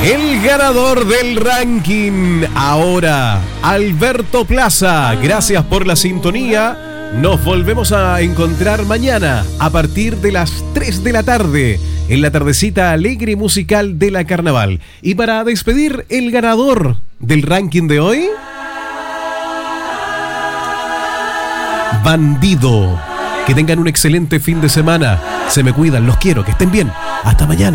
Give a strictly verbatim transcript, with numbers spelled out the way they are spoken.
El ganador del ranking ahora, Alberto Plaza. Gracias por la sintonía. Nos volvemos a encontrar mañana a partir de las tres de la tarde en la tardecita alegre y musical de la Carnaval. Y para despedir el ganador del ranking de hoy, Bandido. Que tengan un excelente fin de semana. Se me cuidan, los quiero, que estén bien. Hasta mañana.